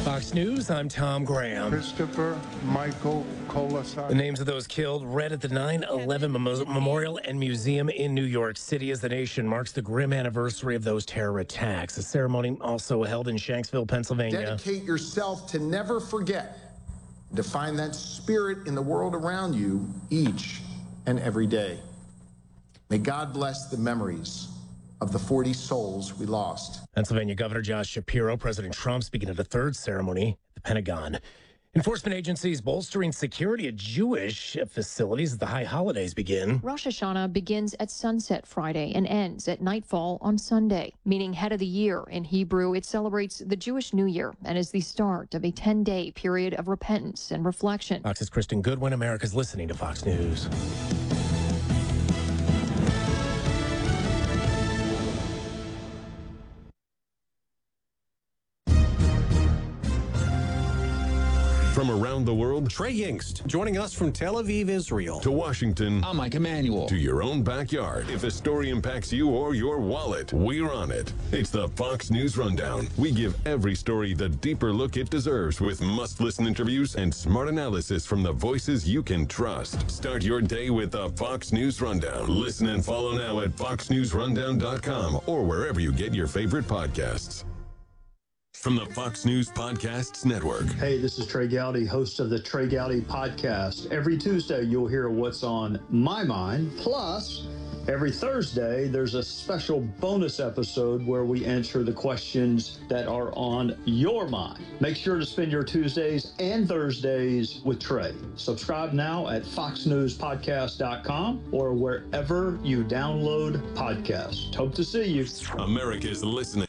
Fox News, I'm Tom Graham. Christopher Michael Colasano. The names of those killed read at the 9/11 Memorial and Museum in New York City as the nation marks the grim anniversary of those terror attacks. A ceremony also held in Shanksville, Pennsylvania. Dedicate yourself to never forget, to find that spirit in the world around you each and every day. May God bless the memories of the 40 souls we lost. Pennsylvania Governor Josh Shapiro, President Trump speaking at a third ceremony at the Pentagon. Enforcement agencies bolstering security at Jewish facilities as the high holidays begin. Rosh Hashanah begins at sunset Friday and ends at nightfall on Sunday, meaning head of the year. In Hebrew, it celebrates the Jewish New Year and is the start of a 10-day period of repentance and reflection. Fox's Kristen Goodwin. America's listening to Fox News. From around the world, Trey Yingst, joining us from Tel Aviv, Israel. To Washington, I'm Mike Emanuel. To your own backyard. If a story impacts you or your wallet, we're on it. It's the Fox News Rundown. We give every story the deeper look it deserves with must-listen interviews and smart analysis from the voices you can trust. Start your day with the Fox News Rundown. Listen and follow now at foxnewsrundown.com or wherever you get your favorite podcasts. From the Fox News Podcasts Network. Hey, this is Trey Gowdy, host of the Trey Gowdy Podcast. Every Tuesday, you'll hear what's on my mind. Plus, every Thursday, there's a special bonus episode where we answer the questions that are on your mind. Make sure to spend your Tuesdays and Thursdays with Trey. Subscribe now at foxnewspodcast.com or wherever you download podcasts. Hope to see you. America's listening.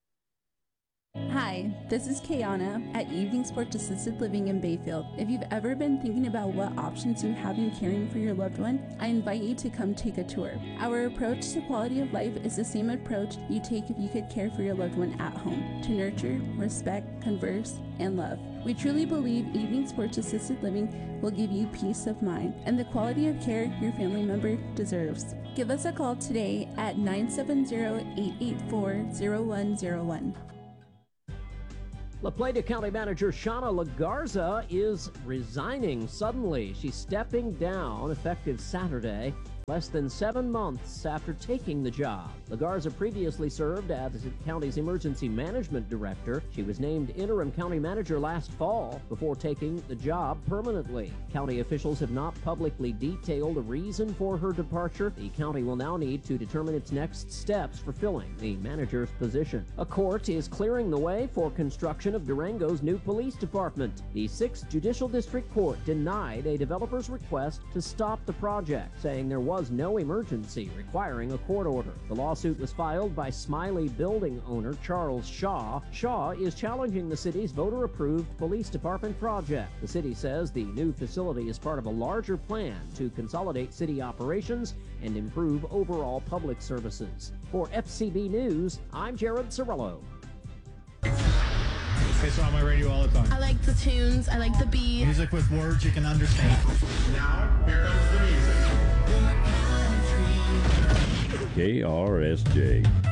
Hi, this is Kayana at Evening Sports Assisted Living in Bayfield. If you've ever been thinking about what options you have in caring for your loved one, I invite you to come take a tour. Our approach to quality of life is the same approach you take if you could care for your loved one at home, to nurture, respect, converse, and love. We truly believe Evening Sports Assisted Living will give you peace of mind and the quality of care your family member deserves. Give us a call today at 970-884-0101. La Plata County Manager Shauna LaGarza is resigning suddenly. She's stepping down effective Saturday, less than 7 months after taking the job. LaGarza previously served as the county's emergency management director. She was named interim county manager last fall before taking the job permanently. County officials have not publicly detailed a reason for her departure. The county will now need to determine its next steps for filling the manager's position. A court is clearing the way for construction of Durango's new police department. The 6th Judicial District Court denied a developer's request to stop the project, saying there was no emergency requiring a court order. The lawsuit was filed by Smiley building owner Charles Shaw. Shaw is challenging the city's voter-approved police department project. The city says the new facility is part of a larger plan to consolidate city operations and improve overall public services. For FCB News, I'm Jared Cirillo. It's on my radio all the time. I like the tunes. I like the beat. Music with words you can understand. Now, here comes the music. KRSJ.